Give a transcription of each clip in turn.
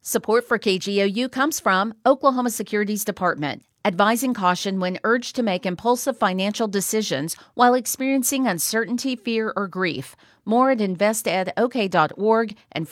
Support for KGOU comes from Oklahoma Securities Department, advising caution when urged to make impulsive financial decisions while experiencing uncertainty, fear, or grief. More at investedok.org and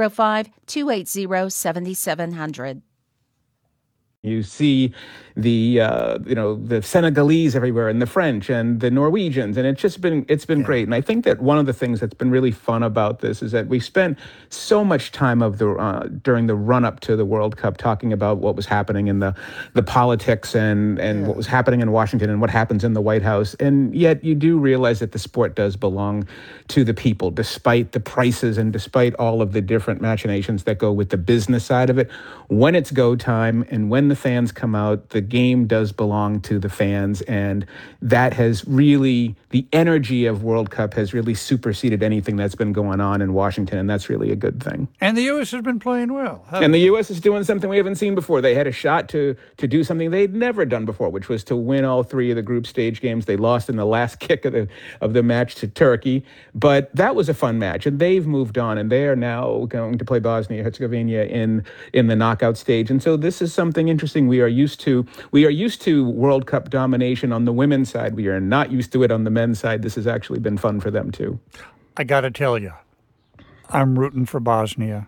405-280-7700. You see the the Senegalese everywhere, and the French and the Norwegians, and it's been great. And I think that one of the things that's been really fun about this is that we spent so much time during the run up to the World Cup talking about what was happening in the politics and what was happening in Washington and what happens in the White House, and yet you do realize that the sport does belong to the people, despite the prices and despite all of the different machinations that go with the business side of it. When it's go time and when the fans come out, the game does belong to the fans, and that has really, the energy of World Cup has really superseded anything that's been going on in Washington, and that's really a good thing. And the U.S. has been playing well. And the U.S. is doing something we haven't seen before. They had a shot to do something they'd never done before, which was to win all three of the group stage games. They lost in the last kick of the match to Turkey, but that was a fun match, and they've moved on, and they are now going to play Bosnia-Herzegovina in the knockout stage. And so this is something interesting. We are used to World Cup domination on the women's side. We are not used to it on the men's side. This has actually been fun for them too. I got to tell you, I'm rooting for Bosnia.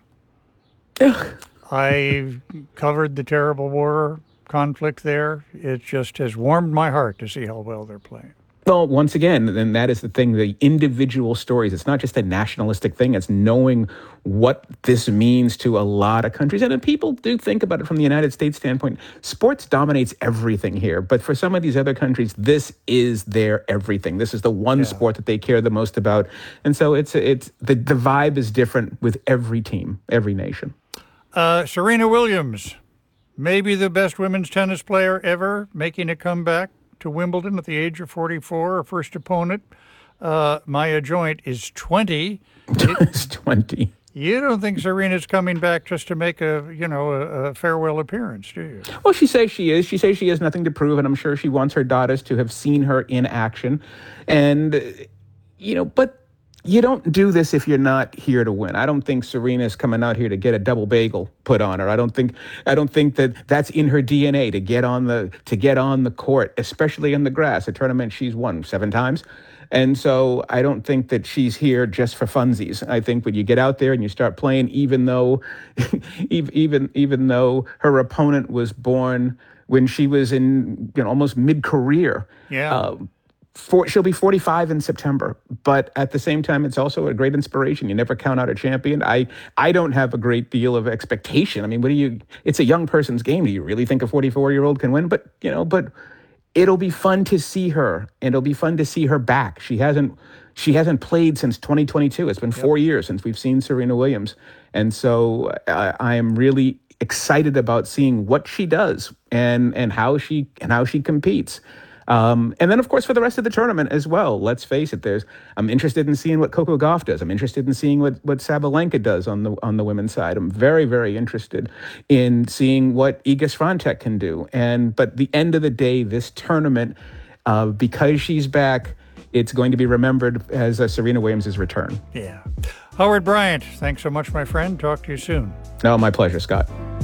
I covered the terrible war conflict there. It just has warmed my heart to see how well they're playing. Well, once again, and that is the thing, the individual stories. It's not just a nationalistic thing. It's knowing what this means to a lot of countries. And people do think about it from the United States standpoint. Sports dominates everything here. But for some of these other countries, this is their everything. This is the one sport that they care the most about. And so it's the vibe is different with every team, every nation. Serena Williams, maybe the best women's tennis player ever, making a comeback to Wimbledon at the age of 44. Her first opponent, Maya Joint, is 20. It's 20. You don't think Serena's coming back just to make a farewell appearance, do you? Well, she says she is. She says she has nothing to prove, and I'm sure she wants her daughters to have seen her in action. And, but you don't do this if you're not here to win. I don't think Serena's coming out here to get a double bagel put on her. I don't think that that's in her DNA to get on the court, especially in the grass. A tournament she's won 7 times. And so I don't think that she's here just for funsies. I think when you get out there and you start playing, even though her opponent was born when she was in almost mid-career. Yeah. She'll be 45 in September, but at the same time, it's also a great inspiration. You never count out a champion. I don't have a great deal of expectation. I mean, it's a young person's game. Do you really think a 44-year-old can win? But it'll be fun to see her, and it'll be fun to see her back. She hasn't played since 2022. It's been 4 years since we've seen Serena Williams. And so I am really excited about seeing what she does and how she competes. And then, of course, for the rest of the tournament as well, let's face it, I'm interested in seeing what Coco Gauff does. I'm interested in seeing what Sabalenka does on the women's side. I'm very, very interested in seeing what Iga Swiatek can do. But at the end of the day, this tournament, because she's back, it's going to be remembered as Serena Williams' return. Yeah. Howard Bryant, thanks so much, my friend. Talk to you soon. No, my pleasure, Scott.